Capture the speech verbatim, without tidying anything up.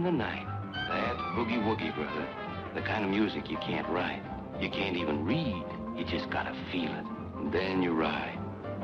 the night. That's boogie-woogie, brother. The kind of music you can't write. You can't even read. You just gotta feel it. And then you ride.